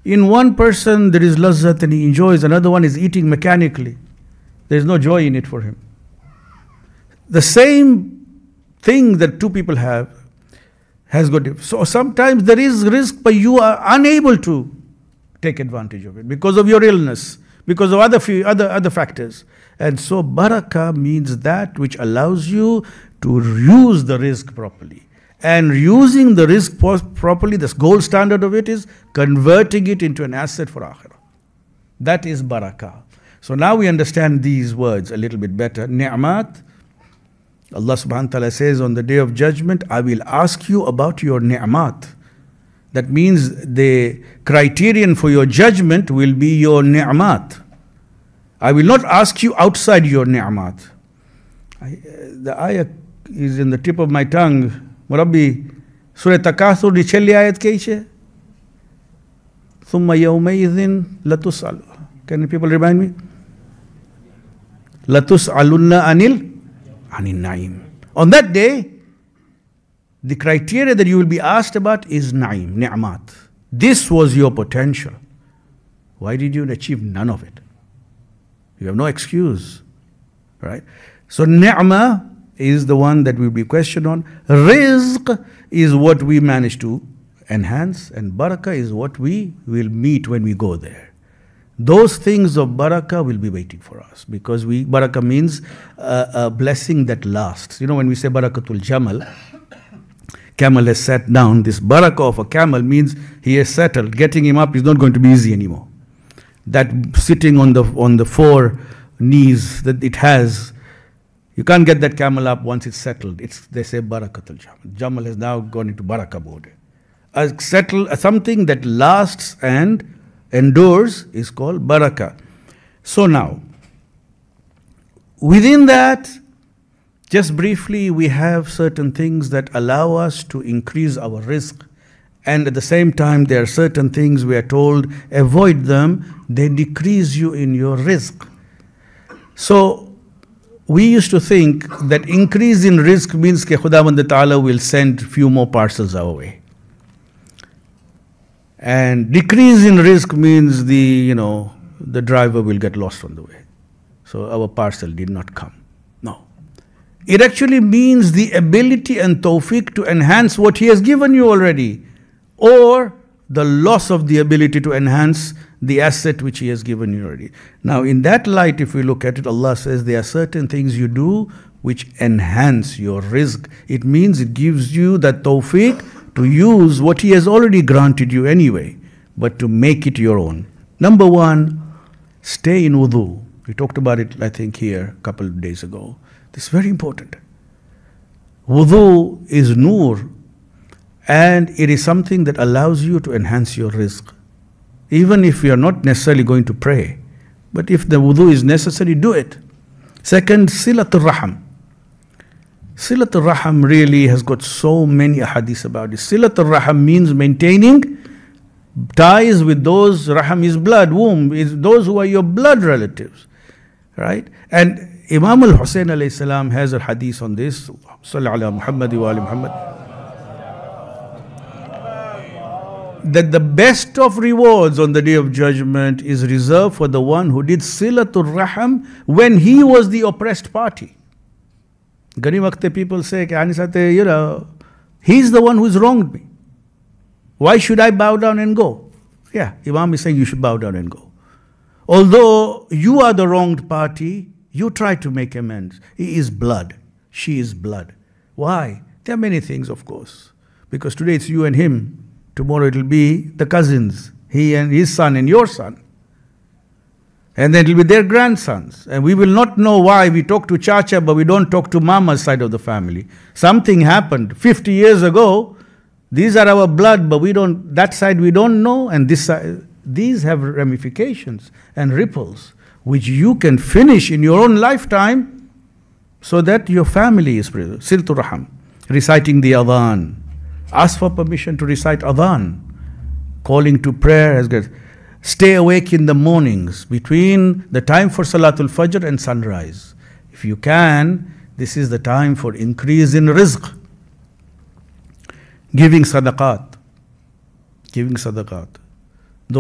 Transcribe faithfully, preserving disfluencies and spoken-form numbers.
In one person there is lazzat and he enjoys, another one is eating mechanically. There is no joy in it for him. The same thing that two people have has got, so sometimes there is risk but you are unable to take advantage of it because of your illness, because of other few, other other factors. And so barakah means that which allows you to use the rizq properly. And using the rizq properly, the gold standard of it is converting it into an asset for akhirah. That is barakah. So now we understand these words a little bit better. Ni'mat, Allah subhanahu wa ta'ala says on the day of judgment, I will ask you about your ni'mat. That means the criterion for your judgment will be your ni'mat. I will not ask you outside your ni'mat. I, the ayah is in the tip of my tongue. Murabbi, Surah Takathur di chelli ayat keiche? Thumma yawmaydhin latus'al. Can people remind me? Latus'alunna anil anil na'im. On that day, the criteria that you will be asked about is na'im, ni'mat. This was your potential. Why did you achieve none of it? You have no excuse, right? So ni'mah is the one that will be questioned on. Rizq is what we manage to enhance, and barakah is what we will meet when we go there. Those things of barakah will be waiting for us, because we barakah means uh, a blessing that lasts. You know, when we say barakatul jamal, camel has sat down. This barakah of a camel means he has settled. Getting him up is not going to be easy anymore. That sitting on the on the four knees that it has, you can't get that camel up once it's settled. It's, they say barakatul jamal. Jamal has now gone into barakah mode. A settle, something that lasts and endures is called barakah. So now, within that, just briefly, we have certain things that allow us to increase our rizq. And at the same time, there are certain things we are told, avoid them, they decrease you in your rizq. So, we used to think that increase in rizq means that Khudawand Ta'ala will send few more parcels our way. And decrease in rizq means the, you know, the driver will get lost on the way. So our parcel did not come. No. It actually means the ability and tawfiq to enhance what He has given you already, or the loss of the ability to enhance the asset which He has given you already. Now in that light, if we look at it, Allah says there are certain things you do which enhance your rizq. It means it gives you that tawfiq to use what He has already granted you anyway, but to make it your own. Number one, stay in wudu. We talked about it, I think, here a couple of days ago. This is very important. Wudu is nur, and it is something that allows you to enhance your rizq. Even if you are not necessarily going to pray, but if the wudu is necessary, do it. Second, silatul raham. Silatul Raham really has got so many hadiths about it. Silatul Raham means maintaining ties with those, Raham is blood, womb, is those who are your blood relatives. Right? And Imam al-Hussein alayhi salam has a hadith on this. Sallallahu ala Muhammad wa ali Muhammad. That the best of rewards on the day of judgment is reserved for the one who did Silatul Raham when he was the oppressed party. Gani wakte people say, you know, he's the one who's wronged me. Why should I bow down and go? Yeah, Imam is saying you should bow down and go. Although you are the wronged party, you try to make amends. He is blood. She is blood. Why? There are many things, of course. Because today it's you and him. Tomorrow it will be the cousins, he and his son and your son. And then it will be their grandsons. And we will not know why we talk to Chacha, but we don't talk to Mama's side of the family. Something happened fifty years ago. These are our blood, but we don't, that side we don't know, and this side, these have ramifications and ripples, which you can finish in your own lifetime, so that your family is preserved. Siltul Raham, reciting the adhan. Ask for permission to recite adhan. Calling to prayer as good. Stay awake in the mornings between the time for Salatul Fajr and sunrise. If you can, this is the time for increase in rizq. Giving sadaqat. Giving sadaqat.